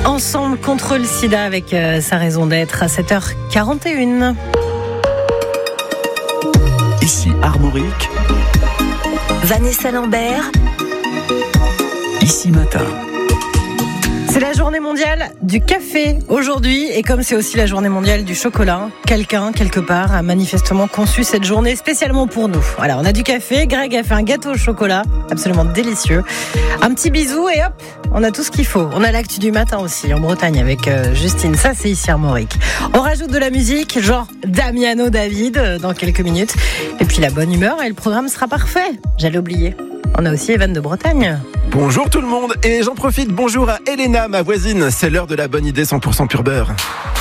Ensemble contre le sida avec sa raison d'être à 7h41. Ici Armorique. Vanessa Lambert. Ici Matin. C'est la journée mondiale du café aujourd'hui, et comme c'est aussi la journée mondiale du chocolat, quelqu'un, quelque part, a manifestement conçu cette journée spécialement pour nous. Voilà, on a du café, Greg a fait un gâteau au chocolat, absolument délicieux. Un petit bisou et hop, on a tout ce qu'il faut. On a l'actu du matin aussi, en Bretagne, avec Justine, ça c'est ici Armorique. On rajoute de la musique, genre Damiano David, dans quelques minutes. Et puis la bonne humeur, et le programme sera parfait. J'allais oublier. On a aussi Evan de Bretagne. Bonjour tout le monde, et j'en profite, bonjour à Elena, ma voisine. C'est l'heure de la bonne idée 100% pur beurre.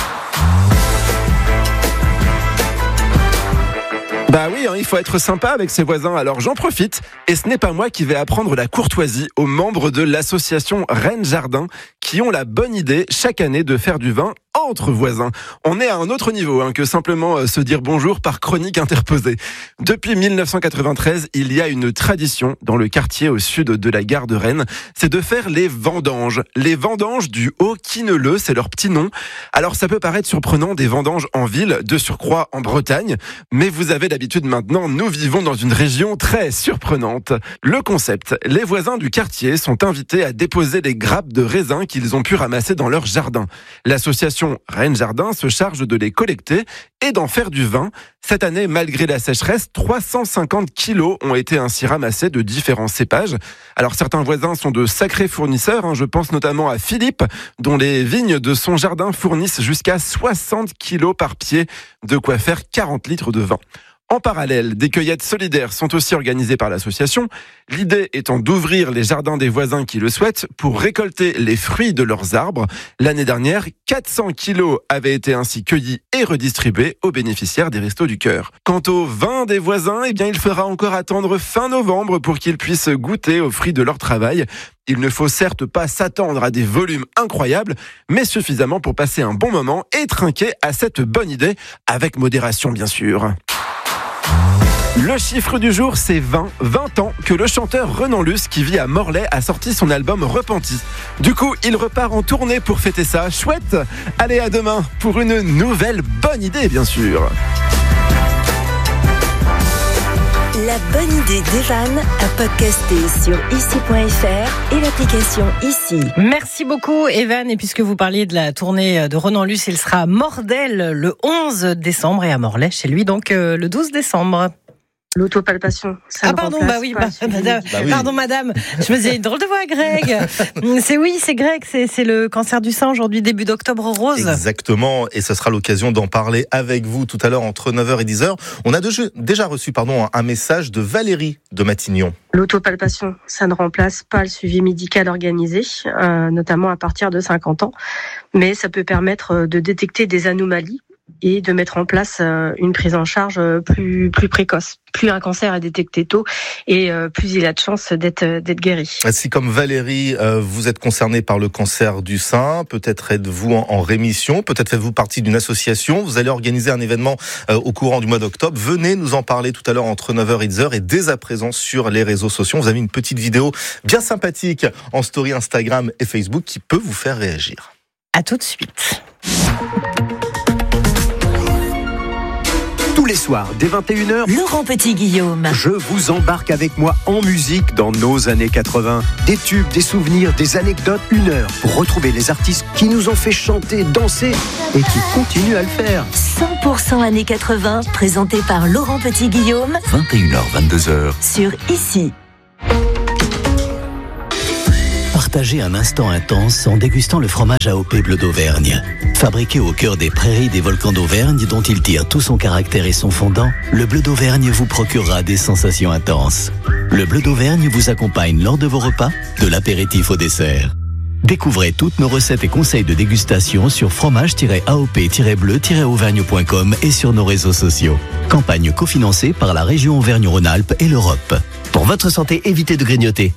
Bah oui, il faut être sympa avec ses voisins, alors j'en profite. Et ce n'est pas moi qui vais apprendre la courtoisie aux membres de l'association Rennes Jardin, qui ont la bonne idée chaque année de faire du vin entre voisins. On est à un autre niveau que simplement se dire bonjour par chronique interposée. Depuis 1993, il y a une tradition dans le quartier au sud de la gare de Rennes, c'est de faire les vendanges. Les vendanges du Haut-Quineleu, c'est leur petit nom. Alors ça peut paraître surprenant, des vendanges en ville, de surcroît en Bretagne, mais vous avez l'habitude maintenant, nous vivons dans une région très surprenante. Le concept, les voisins du quartier sont invités à déposer des grappes de raisins qu'ils ont pu ramasser dans leur jardin. L'association Rennes Jardin se charge de les collecter et d'en faire du vin. Cette année, malgré la sécheresse, 350 kilos ont été ainsi ramassés de différents cépages. Alors certains voisins sont de sacrés fournisseurs, je pense notamment à Philippe, dont les vignes de son jardin fournissent jusqu'à 60 kilos par pied, de quoi faire 40 litres de vin. En parallèle, des cueillettes solidaires sont aussi organisées par l'association. L'idée étant d'ouvrir les jardins des voisins qui le souhaitent pour récolter les fruits de leurs arbres. L'année dernière, 400 kilos avaient été ainsi cueillis et redistribués aux bénéficiaires des Restos du Cœur. Quant au vin des voisins, il faudra encore attendre fin novembre pour qu'ils puissent goûter aux fruits de leur travail. Il ne faut certes pas s'attendre à des volumes incroyables, mais suffisamment pour passer un bon moment et trinquer à cette bonne idée, avec modération bien sûr. Le chiffre du jour, c'est 20 ans que le chanteur Renan Luce, qui vit à Morlaix, a sorti son album Repenti. Du coup, il repart en tournée pour fêter ça. Chouette! Allez, à demain pour une nouvelle bonne idée, bien sûr. La bonne idée d'Evan à podcaster sur ici.fr et l'application Ici. Merci beaucoup Evan, et puisque vous parliez de la tournée de Renan Luce, il sera à Mordel le 11 décembre et à Morlaix chez lui donc le 12 décembre. L'autopalpation. Pardon, pardon madame. Je me disais, drôle de voix, Greg. C'est Greg, c'est le cancer du sein aujourd'hui, début d'octobre rose. Exactement, et ce sera l'occasion d'en parler avec vous tout à l'heure entre 9h et 10h. On a déjà reçu un message de Valérie de Matignon. L'autopalpation, ça ne remplace pas le suivi médical organisé, notamment à partir de 50 ans, mais ça peut permettre de détecter des anomalies et de mettre en place une prise en charge plus précoce. Plus un cancer est détecté tôt et plus il a de chances d'être guéri. Si comme Valérie, vous êtes concerné par le cancer du sein, peut-être êtes-vous en rémission, peut-être faites-vous partie d'une association, vous allez organiser un événement au courant du mois d'octobre. Venez nous en parler tout à l'heure entre 9h et 10h et dès à présent sur les réseaux sociaux. Vous avez une petite vidéo bien sympathique en story Instagram et Facebook qui peut vous faire réagir. À tout de suite. Tous les soirs, dès 21h, Laurent Petit-Guillaume. je vous embarque avec moi en musique dans nos années 80. Des tubes, des souvenirs, des anecdotes, 1 heure pour retrouver les artistes qui nous ont fait chanter, danser et qui continuent à le faire. 100% années 80, présenté par Laurent Petit-Guillaume 21h, 22h. sur Ici. Partagez un instant intense en dégustant le fromage AOP Bleu d'Auvergne. Fabriqué au cœur des prairies des volcans d'Auvergne dont il tire tout son caractère et son fondant, le Bleu d'Auvergne vous procurera des sensations intenses. Le Bleu d'Auvergne vous accompagne lors de vos repas, de l'apéritif au dessert. Découvrez toutes nos recettes et conseils de dégustation sur fromage-aop-bleu-auvergne.com et sur nos réseaux sociaux. Campagne cofinancée par la région Auvergne-Rhône-Alpes et l'Europe. Pour votre santé, évitez de grignoter.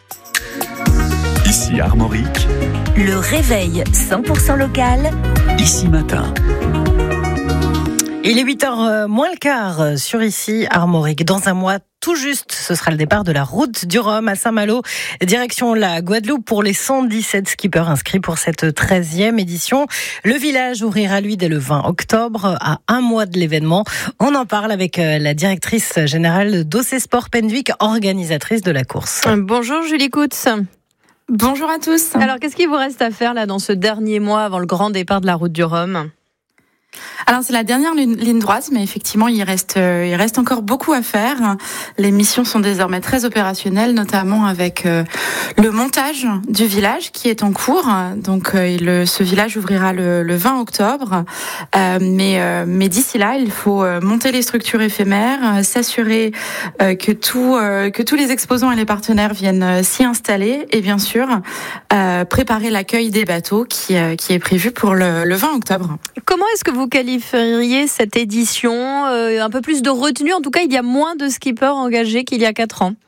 Ici Armorique. Le réveil 100% local. Ici Matin. Il est 8h moins le quart sur Ici Armorique. Dans un mois, tout juste, ce sera le départ de la route du Rhum à Saint-Malo, direction la Guadeloupe pour les 117 skippers inscrits pour cette 13e édition. Le village ouvrira lui dès le 20 octobre, à un mois de l'événement. On en parle avec la directrice générale d'OC Sport Penduic, organisatrice de la course. Bonjour Julie Coutts. Bonjour à tous. Alors qu'est-ce qu'il vous reste à faire là dans ce dernier mois avant le grand départ de la route du Rhum ? Alors c'est la dernière ligne droite, mais effectivement il reste encore beaucoup à faire. Les missions sont désormais très opérationnelles, notamment avec le montage du village qui est en cours. Donc ce village ouvrira le 20 octobre, mais d'ici là il faut monter les structures éphémères, s'assurer que tous les exposants et les partenaires viennent s'y installer, et bien sûr préparer l'accueil des bateaux qui est prévu pour le 20 octobre. Comment est-ce que vous qualifieriez cette édition, un peu plus de retenue, en tout cas il y a moins de skippers engagés qu'il y a 4 ans?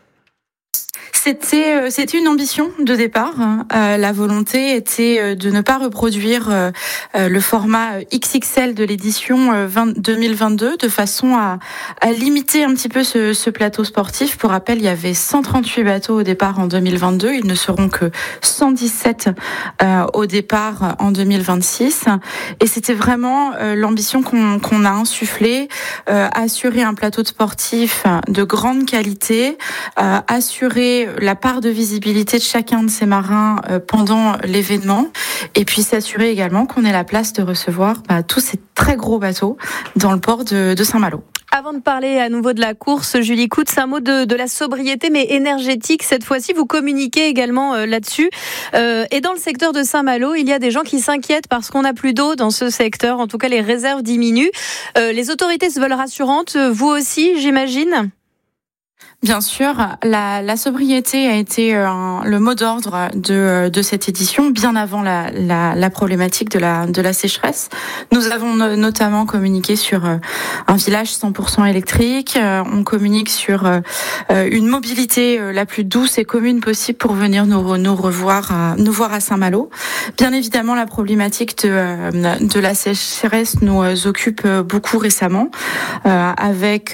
C'était une ambition de départ. La volonté était de ne pas reproduire le format XXL de l'édition 2022 de façon à limiter un petit peu ce plateau sportif. Pour rappel, il y avait 138 bateaux au départ en 2022. Ils ne seront que 117 au départ en 2026. Et c'était vraiment l'ambition qu'on a insufflée, assurer un plateau de sportifs de grande qualité, assurer la part de visibilité de chacun de ces marins pendant l'événement, et puis s'assurer également qu'on ait la place de recevoir tous ces très gros bateaux dans le port de Saint-Malo. Avant de parler à nouveau de la course, Julie Coutts, un mot de la sobriété, mais énergétique. Cette fois-ci, vous communiquez également là-dessus. Et dans le secteur de Saint-Malo, il y a des gens qui s'inquiètent parce qu'on n'a plus d'eau dans ce secteur. En tout cas, les réserves diminuent. Les autorités se veulent rassurantes. Vous aussi, j'imagine ? Bien sûr, la sobriété a été le mot d'ordre de cette édition, bien avant la problématique de la sécheresse. Nous avons notamment communiqué sur un village 100% électrique. On communique sur une mobilité la plus douce et commune possible pour venir nous voir à Saint-Malo. Bien évidemment, la problématique de la sécheresse nous occupe beaucoup récemment, avec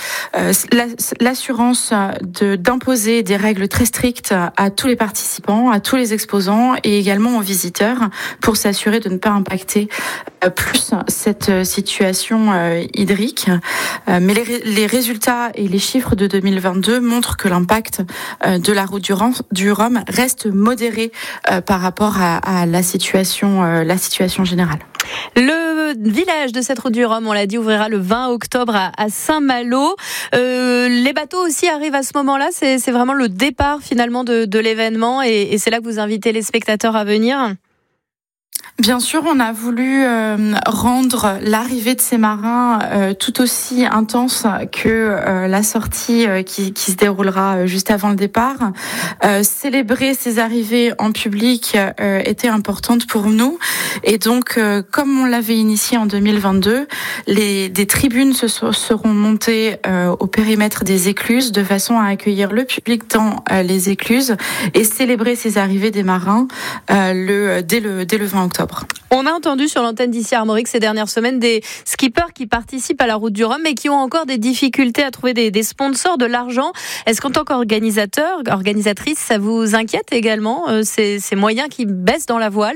l'assurance d'imposer des règles très strictes à tous les participants, à tous les exposants et également aux visiteurs pour s'assurer de ne pas impacter plus cette situation hydrique. Mais les résultats et les chiffres de 2022 montrent que l'impact de la route du Rhum reste modéré par rapport à la situation générale. Le village de cette route du Rhum, on l'a dit, ouvrira le 20 octobre à Saint-Malo. Les bateaux aussi arrivent à ce moment-là. C'est vraiment le départ finalement de l'événement et c'est là que vous invitez les spectateurs à venir. Bien sûr, on a voulu rendre l'arrivée de ces marins tout aussi intense que la sortie qui se déroulera juste avant le départ. Célébrer ces arrivées en public était importante pour nous. Et donc, comme on l'avait initié en 2022, des tribunes seront montées au périmètre des écluses de façon à accueillir le public dans les écluses et célébrer ces arrivées des marins dès le 20 octobre. On a entendu sur l'antenne d'ici Armorique ces dernières semaines des skippers qui participent à la route du Rhum mais qui ont encore des difficultés à trouver des sponsors, de l'argent. Est-ce qu'en tant qu'organisateur, organisatrice, ça vous inquiète également, ces moyens qui baissent dans la voile ?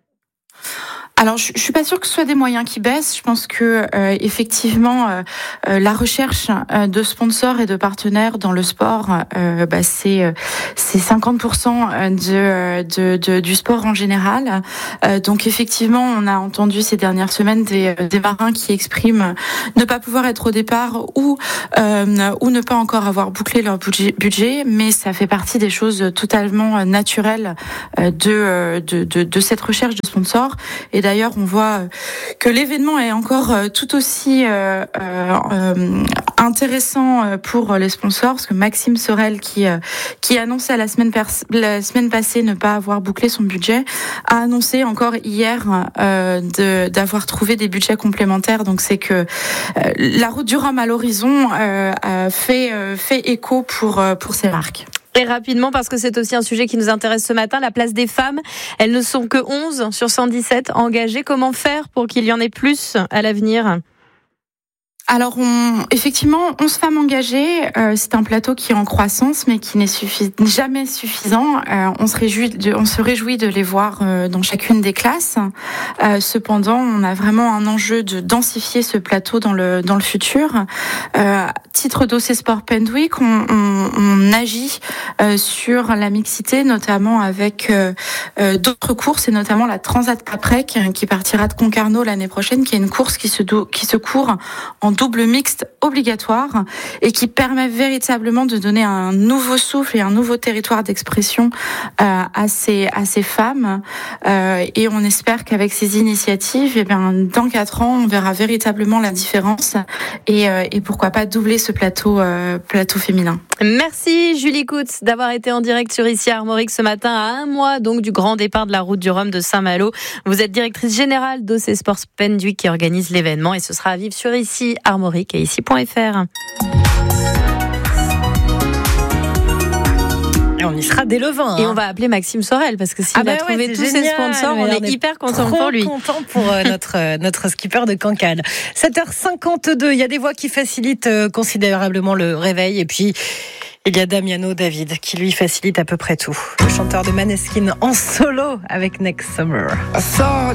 Alors, je suis pas sûre que ce soit des moyens qui baissent. Je pense que effectivement, la recherche de sponsors et de partenaires dans le sport, c'est 50% du sport en général. Donc, effectivement, on a entendu ces dernières semaines des marins qui expriment ne pas pouvoir être au départ ou ne pas encore avoir bouclé leur budget, mais ça fait partie des choses totalement naturelles de cette recherche de sponsors. Et d'ailleurs, on voit que l'événement est encore tout aussi intéressant pour les sponsors, parce que Maxime Sorel, qui annonçait la semaine passée ne pas avoir bouclé son budget, a annoncé encore hier d'avoir trouvé des budgets complémentaires. Donc c'est que la route du Rhum à l'horizon fait écho pour ces marques. Et rapidement, parce que c'est aussi un sujet qui nous intéresse ce matin, la place des femmes. Elles ne sont que 11 sur 117 engagées. Comment faire pour qu'il y en ait plus à l'avenir ? Alors, effectivement, 11 femmes engagées. C'est un plateau qui est en croissance, mais qui n'est jamais suffisant. On se réjouit de les voir dans chacune des classes. Cependant, on a vraiment un enjeu de densifier ce plateau dans le futur. Titre d'OC Sport Pendwick, on agit sur la mixité, notamment avec d'autres courses, et notamment la Transat Caprec, qui partira de Concarneau l'année prochaine, qui est une course qui se court en double mixte obligatoire et qui permet véritablement de donner un nouveau souffle et un nouveau territoire d'expression à ces femmes. Et on espère qu'avec ces initiatives, dans 4 ans, on verra véritablement la différence et pourquoi pas doubler ce plateau féminin. Merci Julie Coutts d'avoir été en direct sur Ici à Armorique ce matin, à 1 mois donc du grand départ de la route du Rhum de Saint-Malo. Vous êtes directrice générale d'OC Sport Pendwick qui organise l'événement, et ce sera à vivre sur Ici Armorique et ici.fr. Et on y sera dès le 20. Et on va appeler Maxime Sorel, parce que s'il a trouvé tous ses sponsors, on est hyper content pour lui. Content pour notre skipper de Cancale. 7h52, il y a des voix qui facilitent considérablement le réveil, et puis il y a Damiano David qui lui facilite à peu près tout. Le chanteur de Maneskin en solo avec Next Summer.